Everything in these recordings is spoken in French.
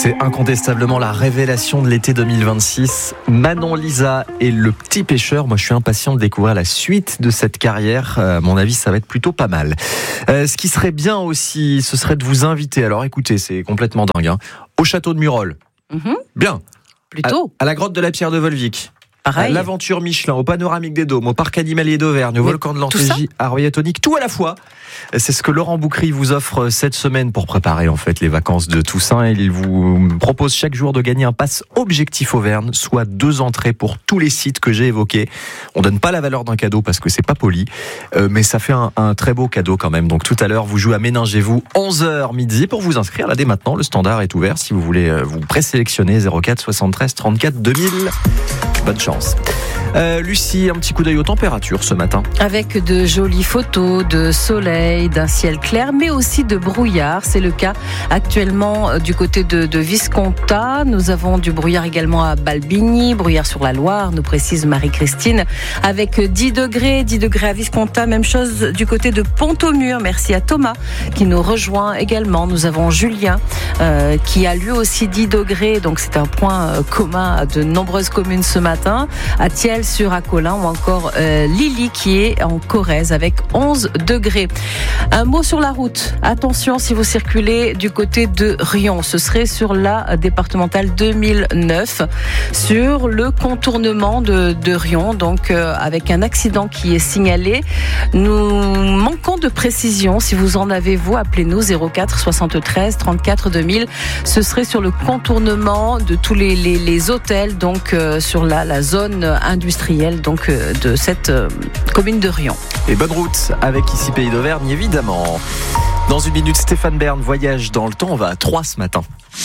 C'est incontestablement la révélation de l'été 2026. Manon Lisa et le petit pêcheur. Moi, je suis impatient de découvrir la suite de cette carrière. À mon avis, ça va être plutôt pas mal. Ce qui serait bien aussi, ce serait de vous inviter. Alors écoutez, c'est complètement dingue. Au château de Murol. Bien. Plutôt. À la grotte de la Pierre de Volvic. Pareil. À l'aventure Michelin, au panoramique des Dômes, au parc animalier d'Auvergne, au volcan de l'Antégie, à Royatonique, tout à la fois. C'est ce que Laurent Boucry vous offre cette semaine pour préparer en fait les vacances de Toussaint. Il vous propose chaque jour de gagner un pass Objectif Auvergne, soit 2 entrées pour tous les sites que j'ai évoqués. On donne pas la valeur d'un cadeau parce que c'est pas poli, mais ça fait un très beau cadeau quand même. Donc tout à l'heure, vous jouez à Méningez-vous 11h midi pour vous inscrire. Là dès maintenant, le standard est ouvert si vous voulez vous présélectionner 04 73 34 2000. Bonne chance. Lucie, un petit coup d'œil aux températures ce matin. Avec de jolies photos de soleil, d'un ciel clair, mais aussi de brouillard. C'est le cas actuellement du côté de Viscontat. Nous avons du brouillard également à Balbigny, brouillard sur la Loire, nous précise Marie-Christine, avec 10 degrés à Viscontat. Même chose du côté de Pont-au-Mur. Merci à Thomas qui nous rejoint également. Nous avons Julien qui a lui aussi 10 degrés. Donc c'est un point commun à de nombreuses communes ce matin. À Thiel sur Acolin ou encore Lily qui est en Corrèze avec 11 degrés. Un mot sur la route. Attention si vous circulez du côté de Riom. Ce serait sur la départementale 2009 sur le contournement de Riom. Donc avec un accident qui est signalé. Nous manquons de précision. Si vous en avez, vous appelez-nous 04 73 34 2000. Ce serait sur le contournement de tous les hôtels, donc sur la zone industrielle donc de cette commune de Riom. Et bonne route avec ici Pays d'Auvergne évidemment. Dans une minute, Stéphane Bern voyage dans le temps. On va à Troyes ce matin.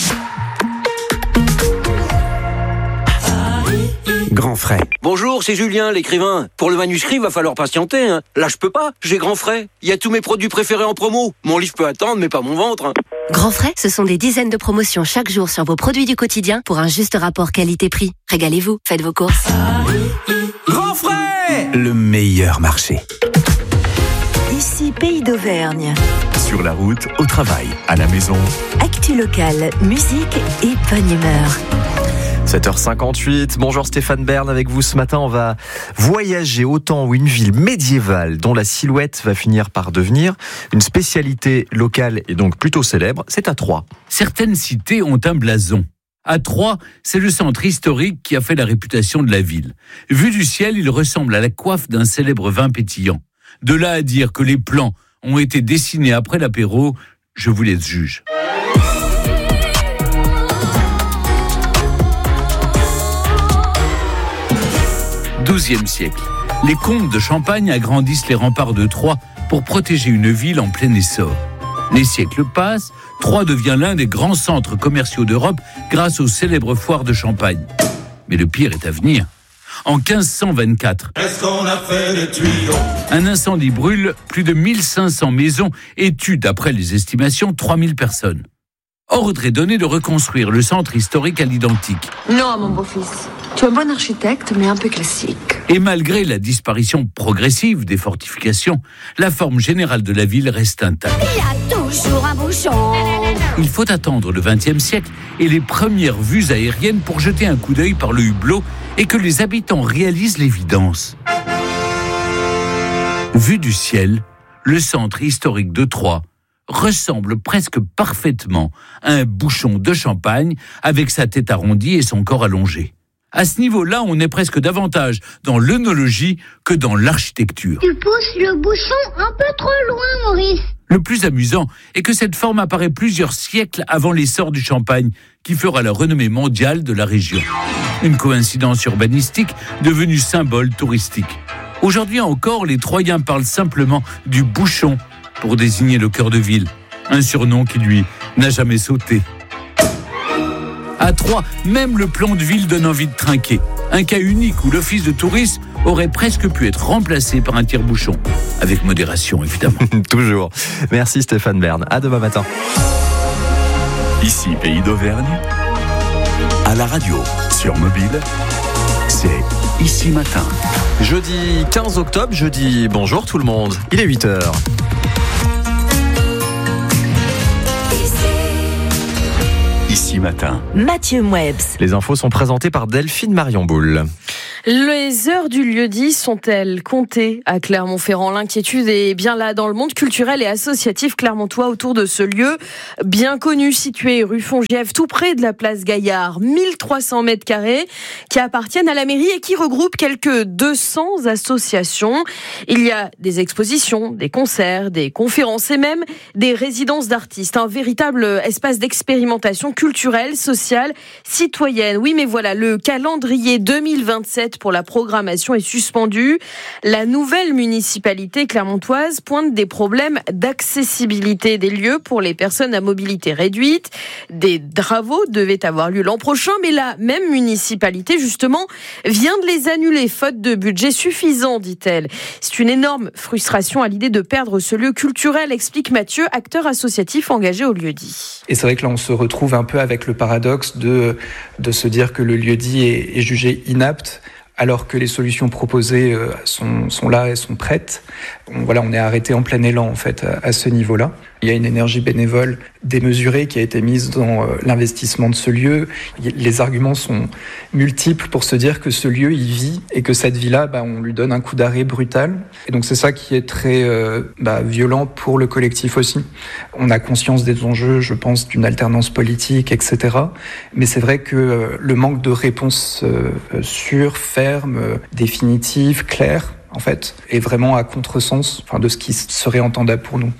Grand frais. Bonjour, c'est Julien, l'écrivain. Pour le manuscrit, va falloir patienter. Là, je peux pas. J'ai Grand frais. Il y a tous mes produits préférés en promo. Mon livre peut attendre, mais pas mon ventre. Grand frais, ce sont des dizaines de promotions chaque jour sur vos produits du quotidien pour un juste rapport qualité-prix. Régalez-vous, faites vos courses. Grand frais, le meilleur marché. Ici Pays d'Auvergne. Sur la route, au travail, à la maison. Actu locale, musique et bonne humeur. 7h58, bonjour Stéphane Bern avec vous ce matin. On va voyager au temps où une ville médiévale dont la silhouette va finir par devenir une spécialité locale et donc plutôt célèbre, c'est à Troyes. Certaines cités ont un blason. À Troyes, c'est le centre historique qui a fait la réputation de la ville. Vu du ciel, il ressemble à la coiffe d'un célèbre vin pétillant. De là à dire que les plans ont été dessinés après l'apéro, je vous laisse juge. XIIe siècle. Les comtes de Champagne agrandissent les remparts de Troyes pour protéger une ville en plein essor. Les siècles passent, Troyes devient l'un des grands centres commerciaux d'Europe grâce aux célèbres foires de Champagne. Mais le pire est à venir. En 1524, un incendie brûle plus de 1500 maisons et tue, d'après les estimations, 3000 personnes. Ordre est donné de reconstruire le centre historique à l'identique. Non, mon beau-fils. Tu es un bon architecte, mais un peu classique. Et malgré la disparition progressive des fortifications, la forme générale de la ville reste intacte. Il y a toujours un bouchon. Il faut attendre le XXe siècle et les premières vues aériennes pour jeter un coup d'œil par le hublot et que les habitants réalisent l'évidence. Vu du ciel, le centre historique de Troyes ressemble presque parfaitement à un bouchon de champagne avec sa tête arrondie et son corps allongé. À ce niveau-là, on est presque davantage dans l'œnologie que dans l'architecture. Tu pousses le bouchon un peu trop loin, Maurice. Le plus amusant est que cette forme apparaît plusieurs siècles avant l'essor du champagne, qui fera la renommée mondiale de la région. Une coïncidence urbanistique devenue symbole touristique. Aujourd'hui encore, les Troyens parlent simplement du bouchon pour désigner le cœur de ville, un surnom qui, lui, n'a jamais sauté. À Troyes, même le plan de ville donne envie de trinquer. Un cas unique où l'office de tourisme aurait presque pu être remplacé par un tire-bouchon. Avec modération, évidemment. Toujours. Merci Stéphane Bern. À demain matin. Ici, Pays d'Auvergne. À la radio, sur mobile, c'est Ici Matin. Jeudi 15 octobre, jeudi bonjour tout le monde. Il est 8h. Ici Ici Matin. Mathieu Mouebs. Les infos sont présentées par Delphine Marion-Boule. Les heures du lieu-dit sont-elles comptées à Clermont-Ferrand? L'inquiétude est bien là dans le monde culturel et associatif clermontois autour de ce lieu bien connu, situé rue Fongièvre, tout près de la place Gaillard. 1300 mètres carrés qui appartiennent à la mairie et qui regroupent quelques 200 associations. Il y a des expositions, des concerts, des conférences et même des résidences d'artistes. Un véritable espace d'expérimentation culturelle, sociale, citoyenne. Oui, mais voilà, le calendrier 2027 pour la programmation est suspendue. La nouvelle municipalité clermontoise pointe des problèmes d'accessibilité des lieux pour les personnes à mobilité réduite. Des travaux devaient avoir lieu l'an prochain, mais la même municipalité, justement, vient de les annuler, faute de budget suffisant, dit-elle. C'est une énorme frustration à l'idée de perdre ce lieu culturel, explique Mathieu, acteur associatif engagé au lieu-dit. Et c'est vrai que là, on se retrouve un peu avec le paradoxe de se dire que le lieu-dit est jugé inapte, alors que les solutions proposées sont là et sont prêtes. On est arrêté en plein élan en fait à ce niveau-là. Il y a une énergie bénévole démesurée qui a été mise dans l'investissement de ce lieu. Les arguments sont multiples pour se dire que ce lieu il vit et que cette vie-là, on lui donne un coup d'arrêt brutal. Et donc c'est ça qui est très violent pour le collectif aussi. On a conscience des enjeux, je pense, d'une alternance politique, etc. Mais c'est vrai que le manque de réponses sûres, fermes, définitives, claires, en fait, est vraiment à contresens de ce qui serait entendable pour nous.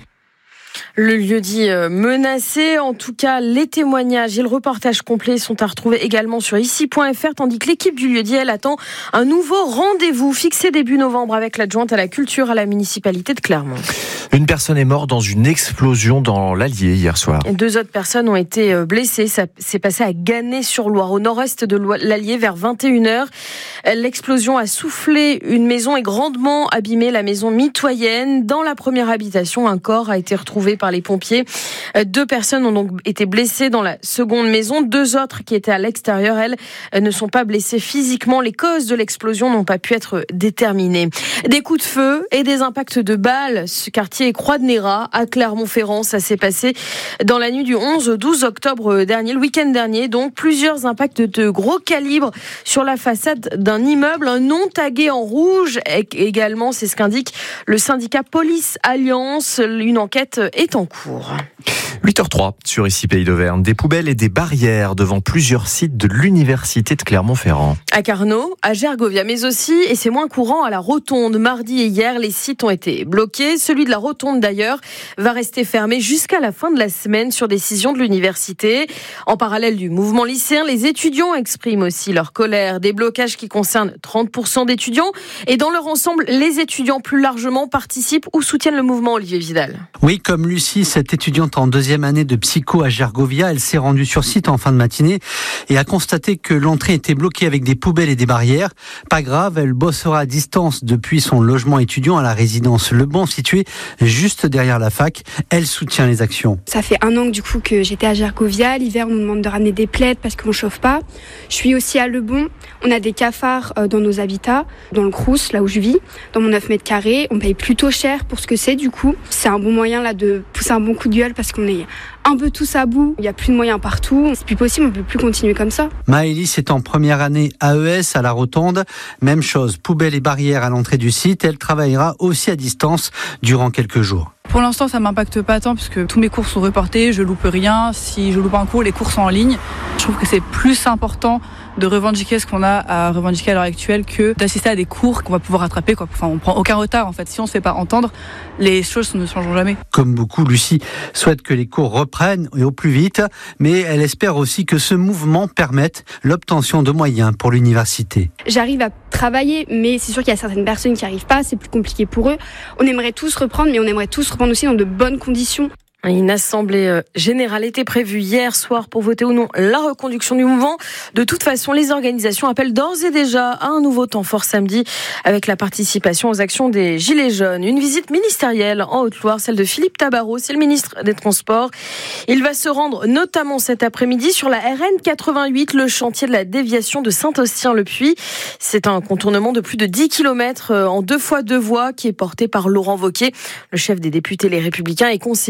Le lieu-dit menacé, en tout cas les témoignages et le reportage complet sont à retrouver également sur ici.fr, tandis que l'équipe du lieu-dit, elle attend un nouveau rendez-vous fixé début novembre avec l'adjointe à la culture à la municipalité de Clermont. Une personne est morte dans une explosion dans l'Allier hier soir. Et 2 autres personnes ont été blessées. Ça s'est passé à Ganay-sur-Loire, au nord-est de l'Allier, vers 21h. L'explosion a soufflé une maison et grandement abîmé la maison mitoyenne. Dans la première habitation, un corps a été retrouvé par les pompiers. 2 personnes ont donc été blessées dans la seconde maison. 2 autres qui étaient à l'extérieur, elles, ne sont pas blessées physiquement. Les causes de l'explosion n'ont pas pu être déterminées. Des coups de feu et des impacts de balles. Ce quartier Croix-de-Néra à Clermont-Ferrand, ça s'est passé dans la nuit du 11 au 12 octobre dernier, le week-end dernier. Donc plusieurs impacts de gros calibre sur la façade d'un immeuble, un nom tagué en rouge également, c'est ce qu'indique le syndicat Police Alliance. Une enquête est en cours. 8h03 sur Ici Pays d'Auvergne. Des poubelles et des barrières devant plusieurs sites de l'université de Clermont-Ferrand. À Carnot, à Gergovia, mais aussi, et c'est moins courant, à la Rotonde. Mardi et hier, les sites ont été bloqués. Celui de la Rotonde, d'ailleurs, va rester fermé jusqu'à la fin de la semaine sur décision de l'université. En parallèle du mouvement lycéen, les étudiants expriment aussi leur colère. Des blocages qui concernent 30% d'étudiants. Et dans leur ensemble, les étudiants plus largement participent ou soutiennent le mouvement. Olivier Vidal. Oui, comme Lucie, cette étudiante en 2e année de psycho à Gergovia, elle s'est rendue sur site en fin de matinée et a constaté que l'entrée était bloquée avec des poubelles et des barrières. Pas grave, elle bossera à distance depuis son logement étudiant à la résidence Le Bon, située juste derrière la fac. Elle soutient les actions. Ça fait 1 an que j'étais à Gergovia. L'hiver, on nous demande de ramener des plaids parce qu'on ne chauffe pas. Je suis aussi à Le Bon. On a des cafards dans nos habitats, dans le Crous, là où je vis, dans mon 9 mètres carrés. On paye plutôt cher pour ce que c'est, du coup. C'est un bon moyen là de pousser un bon coup de gueule parce qu'on est un peu tous à bout. Il n'y a plus de moyens partout. C'est plus possible, on ne peut plus continuer comme ça. Maëlys est en première année AES à la Rotonde. Même chose, poubelles et barrières à l'entrée du site. Elle travaillera aussi à distance durant quelques jours. Pour l'instant, ça m'impacte pas tant puisque tous mes cours sont reportés, je loupe rien. Si je loupe un cours, les cours sont en ligne. Je trouve que c'est plus important de revendiquer ce qu'on a à revendiquer à l'heure actuelle que d'assister à des cours qu'on va pouvoir rattraper, quoi. Enfin, on prend aucun retard en fait. Si on ne se fait pas entendre, les choses ne changeront jamais. Comme beaucoup, Lucie souhaite que les cours reprennent et au plus vite, mais elle espère aussi que ce mouvement permette l'obtention de moyens pour l'université. J'arrive à travailler, mais c'est sûr qu'il y a certaines personnes qui n'y arrivent pas, c'est plus compliqué pour eux. On aimerait tous reprendre, mais on aimerait tous reprendre aussi dans de bonnes conditions. Une assemblée générale était prévue hier soir pour voter ou non la reconduction du mouvement. De toute façon, les organisations appellent d'ores et déjà à un nouveau temps fort samedi avec la participation aux actions des Gilets jaunes. Une visite ministérielle en Haute-Loire, celle de Philippe Tabarot, c'est le ministre des Transports. Il va se rendre notamment cet après-midi sur la RN 88, le chantier de la déviation de Saint-Austien-le-Puy. C'est un contournement de plus de 10 km en 2 fois 2 voies qui est porté par Laurent Wauquiez, le chef des députés Les Républicains et conseiller spécial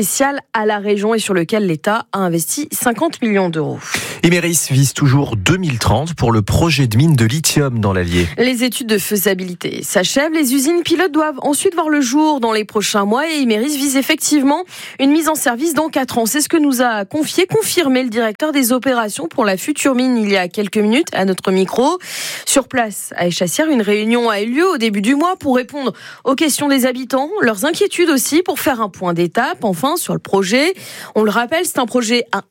spécial à la région et sur lequel l'État a investi 50 millions d'euros. Imerys vise toujours 2030 pour le projet de mine de lithium dans l'Allier. Les études de faisabilité s'achèvent. Les usines pilotes doivent ensuite voir le jour dans les prochains mois et Imerys vise effectivement une mise en service dans 4 ans. C'est ce que nous a confirmé le directeur des opérations pour la future mine il y a quelques minutes à notre micro. Sur place, à Échassières, une réunion a eu lieu au début du mois pour répondre aux questions des habitants, leurs inquiétudes aussi, pour faire un point d'étape. Enfin, sur le projet, on le rappelle, c'est un projet à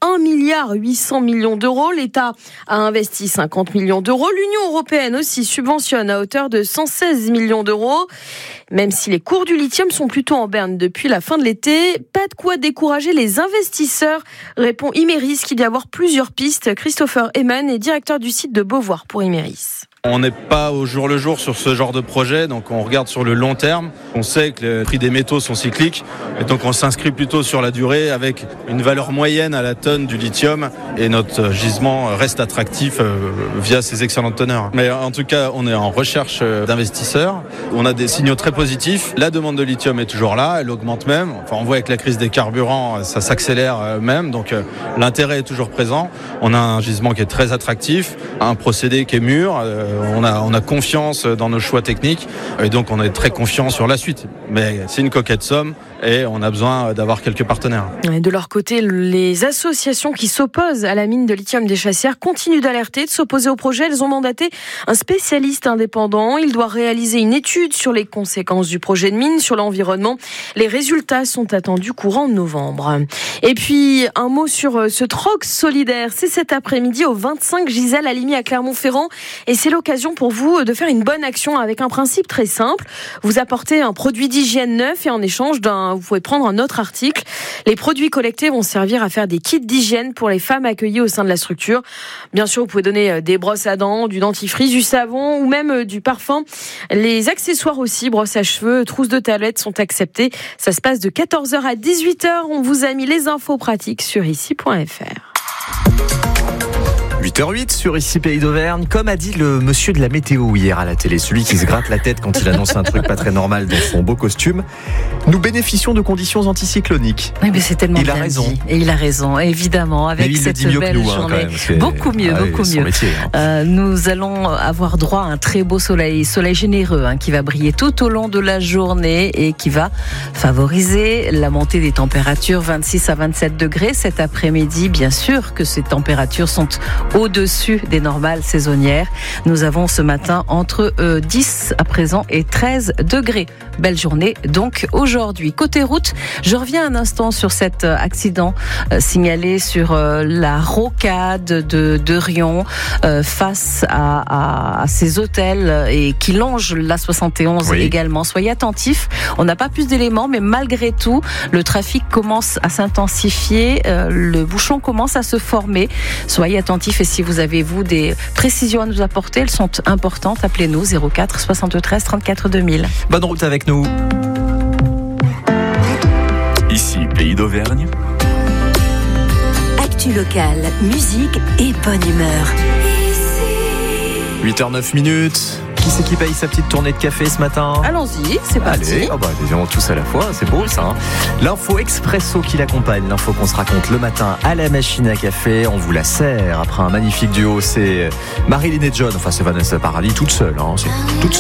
1,8 milliard d'euros. L'État a investi 50 millions d'euros. L'Union européenne aussi subventionne à hauteur de 116 millions d'euros. Même si les cours du lithium sont plutôt en berne depuis la fin de l'été, pas de quoi décourager les investisseurs, répond Imerys qui dit avoir plusieurs pistes. Christopher Eman est directeur du site de Beauvoir pour Imerys. On n'est pas au jour le jour sur ce genre de projet, donc on regarde sur le long terme. On sait que les prix des métaux sont cycliques, et donc on s'inscrit plutôt sur la durée avec une valeur moyenne à la tonne du lithium, et notre gisement reste attractif via ses excellentes teneurs. Mais en tout cas, on est en recherche d'investisseurs. On a des signaux très positifs. La demande de lithium est toujours là, elle augmente même. Enfin, on voit avec la crise des carburants, ça s'accélère même, donc l'intérêt est toujours présent. On a un gisement qui est très attractif, un procédé qui est mûr. On a confiance dans nos choix techniques et donc on est très confiant sur la suite. Mais c'est une coquette somme et on a besoin d'avoir quelques partenaires. De leur côté, les associations qui s'opposent à la mine de lithium d'Échassières continuent d'alerter, de s'opposer au projet. Elles ont mandaté un spécialiste indépendant. Il doit réaliser une étude sur les conséquences du projet de mine sur l'environnement. Les résultats sont attendus courant novembre. Et puis, un mot sur ce troc solidaire. C'est cet après-midi au 25 Gisèle Halimi à Clermont-Ferrand et c'est l'occasion pour vous de faire une bonne action avec un principe très simple. Vous apportez un produit d'hygiène neuf et en échange vous pouvez prendre un autre article. Les produits collectés vont servir à faire des kits d'hygiène pour les femmes accueillies au sein de la structure. Bien sûr, vous pouvez donner des brosses à dents, du dentifrice, du savon ou même du parfum. Les accessoires aussi, brosses à cheveux, trousses de toilette sont acceptés. Ça se passe de 14h à 18h. On vous a mis les infos pratiques sur ici.fr. 8h08 sur Ici Pays d'Auvergne. Comme a dit le monsieur de la météo hier à la télé, celui qui se gratte la tête quand il annonce un truc pas très normal dans son beau costume, nous bénéficions de conditions anticycloniques. Oui, mais c'est tellement il bien a raison. Dit. Et il a raison, évidemment, avec cette belle journée. Beaucoup mieux. Métier, nous allons avoir droit à un très beau soleil généreux qui va briller tout au long de la journée et qui va favoriser la montée des températures 26 à 27 degrés cet après-midi. Bien sûr que ces températures sont au-dessus des normales saisonnières. Nous avons ce matin entre 10 à présent et 13 degrés. Belle journée donc aujourd'hui. Côté route, je reviens un instant sur cet accident signalé sur la rocade de Rion face à ces hôtels et qui longe la 71 également. Soyez attentifs. On n'a pas plus d'éléments, mais malgré tout, le trafic commence à s'intensifier. Le bouchon commence à se former. Soyez attentifs et si vous avez, des précisions à nous apporter, elles sont importantes. Appelez-nous 04 73 34 2000. Bonne route avec nous. Ici, Pays d'Auvergne. Actu locale, musique et bonne humeur. 8h09. Qui c'est qui paye sa petite tournée de café ce matin ? Allons-y, c'est parti. Allez, disons tous à la fois, c'est beau ça. L'info expresso qui l'accompagne, l'info qu'on se raconte le matin à la machine à café. On vous la sert après un magnifique duo, c'est Marilyn et John. Enfin, c'est Vanessa Paradis toute seule, c'est toute seule.